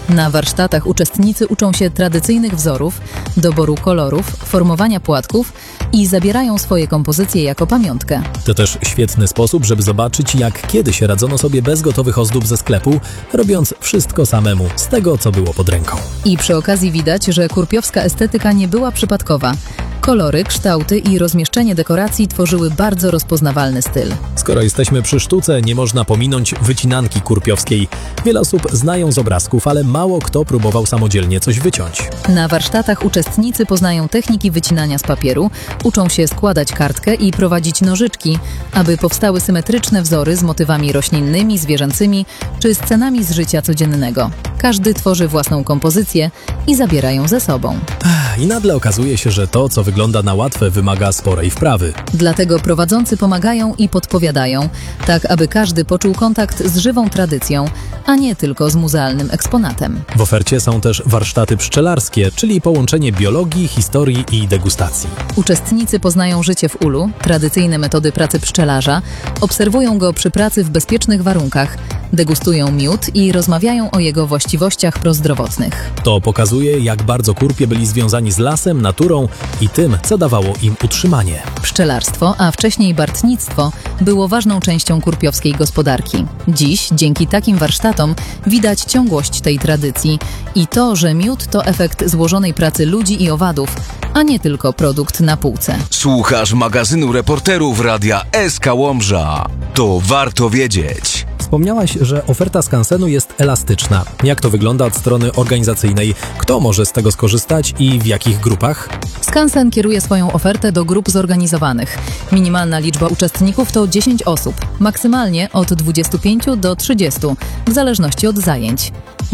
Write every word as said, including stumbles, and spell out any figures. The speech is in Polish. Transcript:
Na warsztatach uczestnicy uczą się tradycyjnych wzorów, doboru kolorów, formowania płatków i zabierają swoje kompozycje jako pamiątkę. To też świetny sposób, żeby zobaczyć, jak kiedyś radzono sobie bez gotowych ozdób ze sklepu, robiąc wszystko samemu, z tego, co było pod ręką. I przy okazji widać, że kurpiowska estetyka nie była przypadkowa. Kolory, kształty i rozmieszczenie dekoracji tworzyły bardzo rozpoznawalny styl. Skoro jesteśmy przy sztuce, nie można pominąć wycinanki kurpiowskiej. Wiele osób znają z obrazków, ale mało kto próbował samodzielnie coś wyciąć. Na warsztatach uczestnicy poznają techniki wycinania z papieru, uczą się składać kartkę i prowadzić nożyczki, aby powstały symetryczne wzory z motywami roślinnymi, zwierzęcymi czy scenami z życia codziennego. Każdy tworzy własną kompozycję i zabiera ją ze sobą. I nagle okazuje się, że to, co wygląda na łatwe, wymaga sporej wprawy. Dlatego prowadzący pomagają i podpowiadają, tak aby każdy poczuł kontakt z żywą tradycją, a nie tylko z muzealnym eksponatem. W ofercie są też warsztaty pszczelarskie, czyli połączenie biologii, historii i degustacji. Uczestnicy poznają życie w ulu, tradycyjne metody pracy pszczelarza, obserwują go przy pracy w bezpiecznych warunkach, degustują miód i rozmawiają o jego właściwościach prozdrowotnych. To pokazuje, jak bardzo kurpie byli związani z lasem, naturą i tym, co dawało im utrzymanie. Pszczelarstwo, a wcześniej bartnictwo, było ważną częścią kurpiowskiej gospodarki. Dziś, dzięki takim warsztatom, widać ciągłość tej tradycji i to, że miód to efekt złożonej pracy ludzi i owadów, a nie tylko produkt na półce. Słuchasz magazynu reporterów Radia S K Łomża. To warto wiedzieć. Wspomniałaś, że oferta skansenu jest elastyczna. Jak to wygląda od strony organizacyjnej? Kto może z tego skorzystać i w jakich grupach? Skansen kieruje swoją ofertę do grup zorganizowanych. Minimalna liczba uczestników to dziesięć osób, maksymalnie od dwudziestu pięciu do trzydziestu, w zależności od zajęć.